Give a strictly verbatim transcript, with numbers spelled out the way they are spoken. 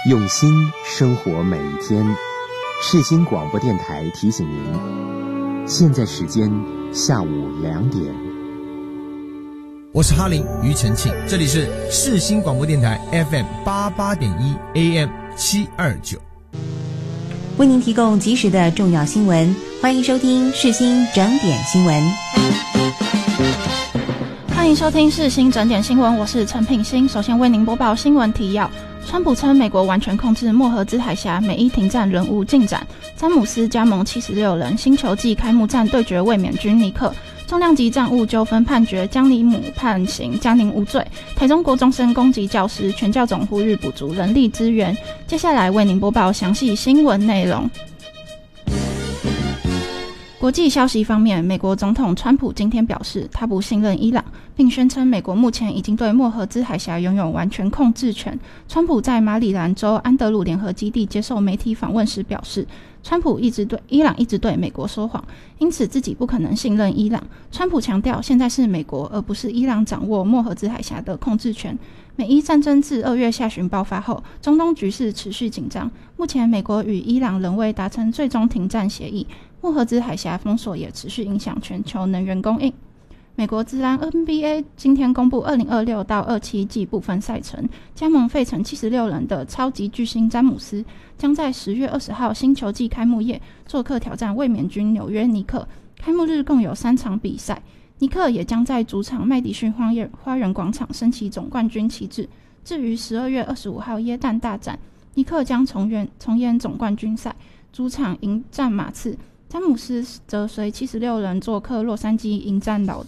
用心生活每一天。世新广播电台提醒您，现在时间下午两点。 我是哈林庾澄庆，这里是世新广播电台 F M 八八点一 A M 七二九， 为您提供及时的重要新闻，欢迎收听世新整点新闻。 欢迎收听世新整点新闻，我是陈品欣。首先为您播报新闻提要。川普称美国完全控制莫荷兹海峡，美伊停战仍无进展。詹姆斯加盟七十六人，新球季开幕战对决卫冕军尼克。重量级账务纠纷判决，江里母判刑，江宁无罪。台中国中生攻击教师，全教总呼吁补足人力资源。接下来为您播报详细新闻内容。国际消息方面，美国总统川普今天表示，他不信任伊朗，并宣称美国目前已经对莫荷兹海峡拥有完全控制权。川普在马里兰州安德鲁联合基地接受媒体访问时表示，川普一直对伊朗一直对美国说谎，因此自己不可能信任伊朗。川普强调，现在是美国而不是伊朗掌握莫荷兹海峡的控制权。美伊战争自二月下旬爆发后，中东局势持续紧张。目前美国与伊朗仍未达成最终停战协议，莫荷兹海峡封锁也持续影响全球能源供应。美国职篮 N B A 今天公布二零二六到二七季部分赛程，加盟费城七十六人的超级巨星詹姆斯将在十月二十号新球季开幕夜做客挑战卫冕军纽约尼克。开幕日共有三场比赛，尼克也将在主场麦迪逊花园广场升起总冠军旗帜。至于十二月二十五号耶诞大战，尼克将重演重演总冠军赛，主场迎战马刺。詹姆斯则随七十六人做客洛杉矶迎战老